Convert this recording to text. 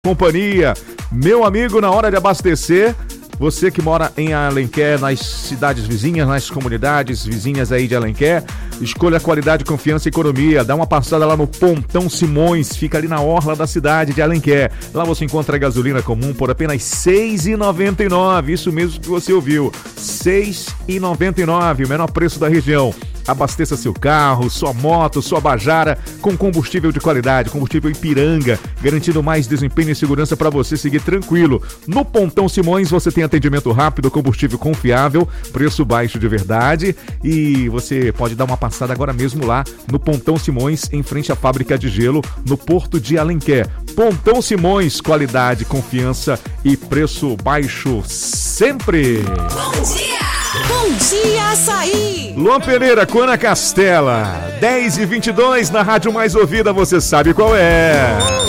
Companhia, meu amigo, na hora de abastecer, você que mora em Alenquer, nas cidades vizinhas, nas comunidades vizinhas aí de Alenquer, escolha qualidade, confiança e economia. Dá uma passada lá no Pontão Simões, fica ali na orla da cidade de Alenquer. Lá você encontra a gasolina comum por apenas R$ 6,99. Isso mesmo que você ouviu, R$ 6,99, o menor preço da região. Abasteça seu carro, sua moto, sua Bajara com combustível de qualidade, combustível Ipiranga, garantindo mais desempenho e segurança para você seguir tranquilo. No Pontão Simões você tem atendimento rápido, combustível confiável, preço baixo de verdade, e você pode dar uma passada agora mesmo lá no Pontão Simões, em frente à fábrica de gelo, no Porto de Alenquer. Pontão Simões, qualidade, confiança e preço baixo sempre. Bom dia! Bom dia, Açaí! Luan Pereira, Cona Castela, 10h22 na rádio mais ouvida, você sabe qual é.